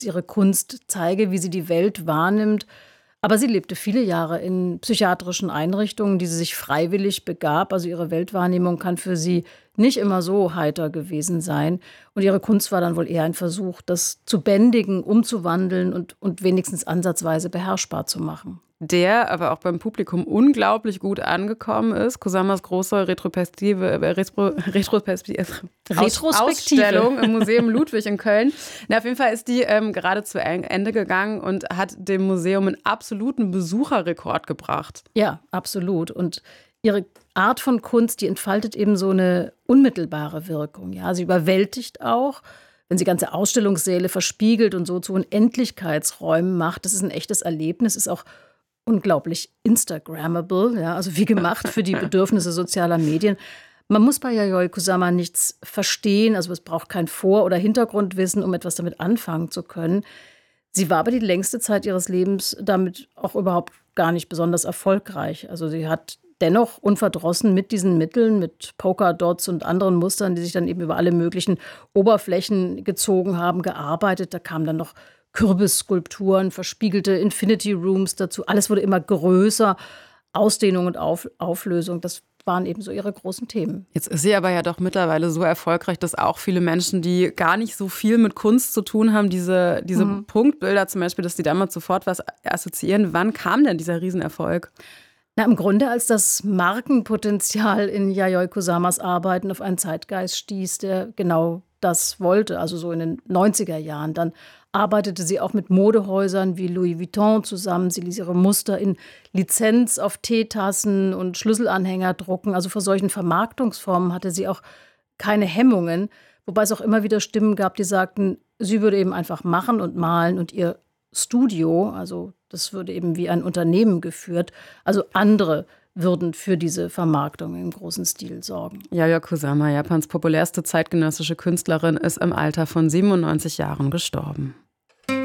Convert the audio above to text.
ihre Kunst zeige, wie sie die Welt wahrnimmt. Aber sie lebte viele Jahre in psychiatrischen Einrichtungen, die sie sich freiwillig begab. Also ihre Weltwahrnehmung kann für sie nicht immer so heiter gewesen sein. Und ihre Kunst war dann wohl eher ein Versuch, das zu bändigen, umzuwandeln und wenigstens ansatzweise beherrschbar zu machen. Der aber auch beim Publikum unglaublich gut angekommen ist. Kusamas große Ausstellung im Museum Ludwig in Köln. Auf jeden Fall ist die gerade zu Ende gegangen und hat dem Museum einen absoluten Besucherrekord gebracht. Ja, absolut. Und ihre Art von Kunst, die entfaltet eben so eine unmittelbare Wirkung. Ja, sie überwältigt auch, wenn sie ganze Ausstellungssäle verspiegelt und so zu Unendlichkeitsräumen macht. Das ist ein echtes Erlebnis, ist auch unglaublich Instagrammable, ja, also wie gemacht für die Bedürfnisse sozialer Medien. Man muss bei Yayoi Kusama nichts verstehen, also es braucht kein Vor- oder Hintergrundwissen, um etwas damit anfangen zu können. Sie war aber die längste Zeit ihres Lebens damit auch überhaupt gar nicht besonders erfolgreich. Also sie hat dennoch unverdrossen mit diesen Mitteln, mit Polka-Dots und anderen Mustern, die sich dann eben über alle möglichen Oberflächen gezogen haben, gearbeitet. Da kamen dann noch Kürbisskulpturen, verspiegelte Infinity Rooms dazu. Alles wurde immer größer. Ausdehnung und Auflösung, das waren eben so ihre großen Themen. Jetzt ist sie aber ja doch mittlerweile so erfolgreich, dass auch viele Menschen, die gar nicht so viel mit Kunst zu tun haben, diese Punktbilder zum Beispiel, dass die damit sofort was assoziieren. Wann kam denn dieser Riesenerfolg? Na, im Grunde, als das Markenpotenzial in Yayoi Kusamas Arbeiten auf einen Zeitgeist stieß, der genau das wollte, also so in den 90er Jahren. Dann arbeitete sie auch mit Modehäusern wie Louis Vuitton zusammen. Sie ließ ihre Muster in Lizenz auf Teetassen und Schlüsselanhänger drucken. Also vor solchen Vermarktungsformen hatte sie auch keine Hemmungen. Wobei es auch immer wieder Stimmen gab, die sagten, sie würde eben einfach machen und malen und ihr Studio, also das würde eben wie ein Unternehmen geführt. Also andere würden für diese Vermarktung im großen Stil sorgen. Yayoi Kusama, Japans populärste zeitgenössische Künstlerin, ist im Alter von 97 Jahren gestorben.